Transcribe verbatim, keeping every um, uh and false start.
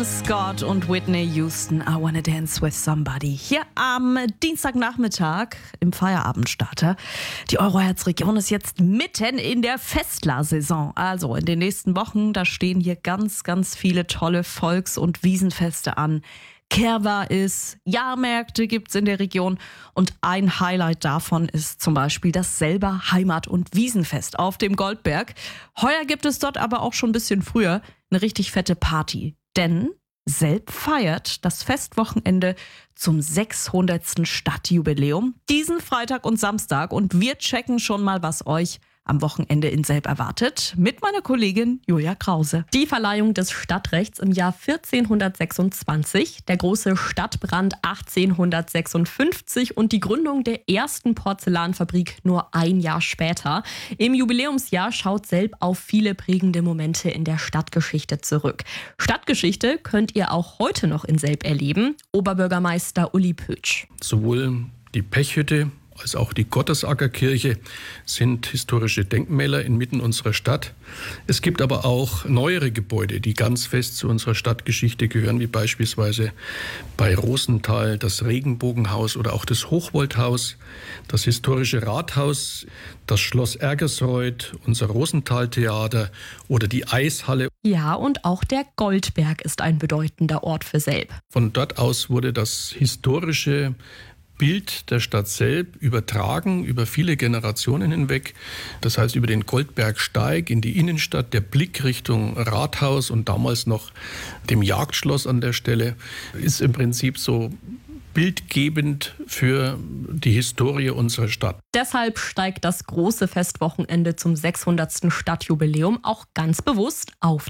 Scott und Whitney Houston, I Wanna Dance with Somebody. Hier am Dienstagnachmittag im Feierabendstarter. Die Euroherz-Region ist jetzt mitten in der Festler-Saison. Also in den nächsten Wochen, da stehen hier ganz, ganz viele tolle Volks- und Wiesenfeste an. Kerwa ist, Jahrmärkte gibt's in der Region und ein Highlight davon ist zum Beispiel das Selber Heimat- und Wiesenfest auf dem Goldberg. Heuer gibt es dort aber auch schon ein bisschen früher eine richtig fette Party, denn Selb feiert das Festwochenende zum sechshundertsten Stadtjubiläum diesen Freitag und Samstag und wir checken schon mal, was euch am Wochenende in Selb erwartet, mit meiner Kollegin Julia Krause. Die Verleihung des Stadtrechts im Jahr vierzehnhundertsechsundzwanzig, der große Stadtbrand achtzehnhundertsechsundfünfzig und die Gründung der ersten Porzellanfabrik nur ein Jahr später. Im Jubiläumsjahr schaut Selb auf viele prägende Momente in der Stadtgeschichte zurück. Stadtgeschichte könnt ihr auch heute noch in Selb erleben. Oberbürgermeister Uli Pötsch. Sowohl die Pechhütte als auch die Gottesackerkirche sind historische Denkmäler inmitten unserer Stadt. Es gibt aber auch neuere Gebäude, die ganz fest zu unserer Stadtgeschichte gehören, wie beispielsweise bei Rosenthal das Regenbogenhaus oder auch das Hochwoldhaus, das historische Rathaus, das Schloss Ergersreuth, unser Rosenthal-Theater oder die Eishalle. Ja, und auch der Goldberg ist ein bedeutender Ort für Selb. Von dort aus wurde das historische Bild der Stadt Selb übertragen über viele Generationen hinweg. Das heißt, über den Goldbergsteig in die Innenstadt, der Blick Richtung Rathaus und damals noch dem Jagdschloss an der Stelle ist im Prinzip so bildgebend für die Historie unserer Stadt. Deshalb steigt das große Festwochenende zum sechshundertsten Stadtjubiläum auch ganz bewusst auf